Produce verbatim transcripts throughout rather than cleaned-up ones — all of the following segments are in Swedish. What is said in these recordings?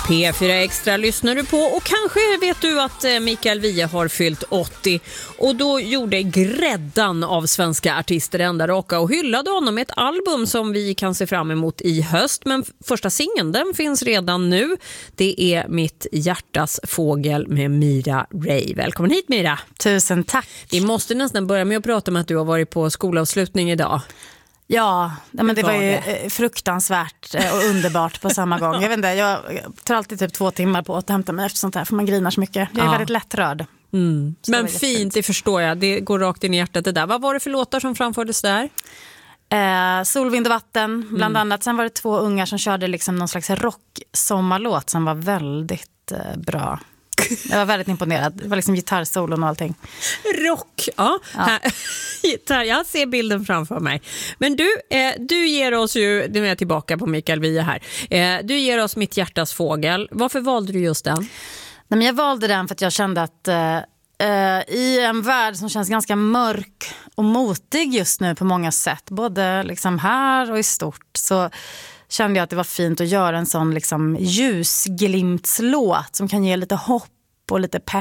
P fyra Extra lyssnar du på, och kanske vet du att Mikael Wiehe har fyllt åttio, och då gjorde gräddan av svenska artister ända raka och hyllade honom med ett album som vi kan se fram emot i höst. Men första singeln, den finns redan nu. Det är Mitt hjärtas fågel med Mira Ray. Välkommen hit, Mira. Tusen tack. Vi måste nästan börja med att prata om att du har varit på skolavslutning idag. Ja, men det var, var ju det? fruktansvärt och underbart på samma gång. Jag vet inte, jag tar alltid typ två timmar på att hämta mig efter sånt här, för man grinar så mycket. Jag är Ja. väldigt lättrörd. Mm. Men det fint, det förstår jag. Det går rakt in i hjärtat det där. Vad var det för låtar som framfördes där? Eh, Sol, vind och vatten, bland mm. annat. Sen var det två ungar som körde liksom någon slags rock-sommarlåt som var väldigt eh, bra. Jag var väldigt imponerad. Det var liksom gitarrsolon och allting. Rock, ja. ja. Gitarr, jag ser bilden framför mig. Men du, eh, du ger oss ju, nu är jag tillbaka på Mikael Wiehe här. Eh, du ger oss Mitt hjärtas fågel. Varför valde du just den? Nej, men jag valde den för att jag kände att eh, eh, i en värld som känns ganska mörk och motig just nu på många sätt, både liksom här och i stort, så kände jag att det var fint att göra en sån liksom ljusglimtslåt som kan ge lite hopp och lite pepp.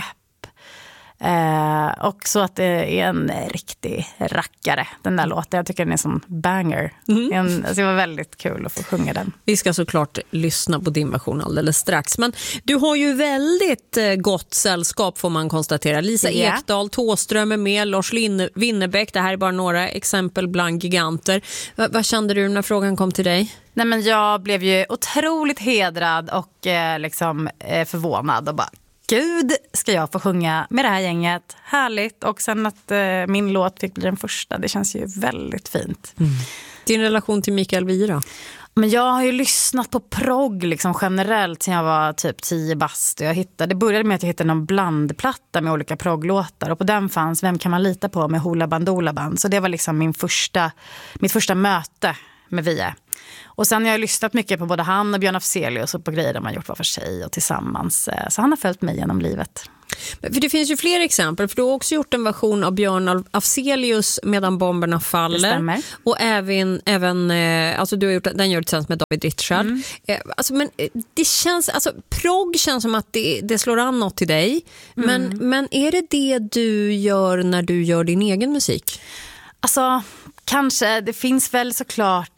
Eh, och så att det är en riktig rackare, den där låten. Jag tycker den är en sån banger. Mm. En, alltså det var väldigt kul att få sjunga den. Vi ska såklart lyssna på din version alldeles strax. Men du har ju väldigt gott sällskap, får man konstatera. Lisa yeah. Ekdahl, Tåström är med, Lars Lin- Winnerbäck. Det här är bara några exempel bland giganter. V- vad kände du när frågan kom till dig? Nej, men jag blev ju otroligt hedrad och eh, liksom eh, förvånad och bara, Gud, ska jag få sjunga med det här gänget? Härligt. Och sen att eh, min låt fick bli den första, det känns ju väldigt fint. Mm. Din relation till Mikael Wiehe då? Men jag har ju lyssnat på progg liksom generellt sedan jag var typ tio bast. Jag hittade, det började med att jag hittade någon blandplatta med olika progglåtar, och på den fanns Vem kan man lita på med Hoola Bandoola Band. Så det var liksom min första, mitt första möte med Wiehe. Och sen har jag lyssnat mycket på både han och Björn Afzelius och på grejer där man gjort var för sig och tillsammans. Så han har följt mig genom livet. För det finns ju fler exempel, för du har också gjort en version av Björn Afzelius Medan bomberna faller. Och även, även alltså du har gjort, den gör tillsammans med David Richard. Mm. Alltså, men det känns, alltså progg känns som att det, det slår an något till dig. Mm. Men, men är det det du gör när du gör din egen musik? Alltså, kanske, det finns väl såklart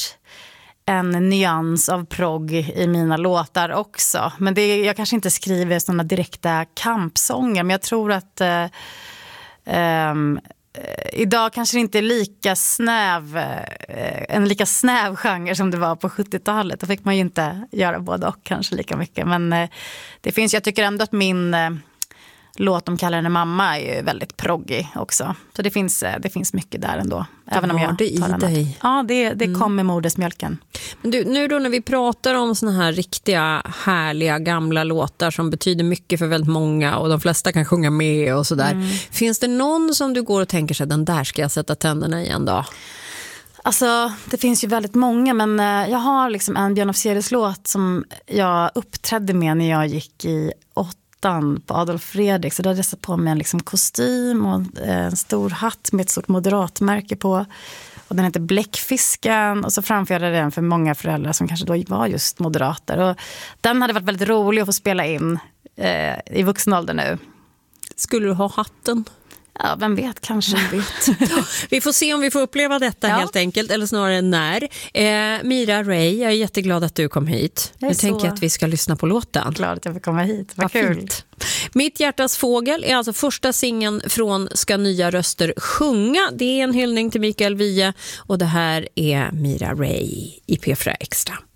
en nyans av progg i mina låtar också. Men det är, jag kanske inte skriver sådana direkta kampsånger, men jag tror att eh, eh, idag kanske det inte är lika snäv, eh, en lika snäv genre som det var på sjuttiotalet. Då fick man ju inte göra både och kanske lika mycket. Men eh, det finns, jag tycker ändå att min eh, låt om kallar henne mamma är ju väldigt proggig också. Så det finns, det finns mycket där ändå. Det även om jag det i dig. Ja, det, det mm. kom med modersmjölken. Men du, nu då när vi pratar om såna här riktiga, härliga, gamla låtar som betyder mycket för väldigt många och de flesta kan sjunga med och sådär. Mm. Finns det någon som du går och tänker sig, den där ska jag sätta tänderna i en dag? Alltså, det finns ju väldigt många, men jag har liksom en Björn Afzelius låt som jag uppträdde med när jag gick i åtta på Adolf Fredrik, så då hade jag satt på mig en liksom kostym och en stor hatt med ett stort moderatmärke på, och den heter Bläckfisken, och så framförde jag den för många föräldrar som kanske då var just moderater, och den hade varit väldigt rolig att få spela in eh, i vuxen ålder nu. Skulle du ha hatten? Ja, vem vet, kanske. Vem vet. Vi får se om vi får uppleva detta ja. helt enkelt, eller snarare när. Eh, Mira Ray, jag är jätteglad att du kom hit. Nu så... tänker jag att vi ska lyssna på låten. Glad att jag fick komma hit, vad, vad kul. Fint. Mitt hjärtas fågel är alltså första singeln från Ska nya röster sjunga. Det är en hyllning till Mikael Wiehe, och det här är Mira Ray i P fyra Extra.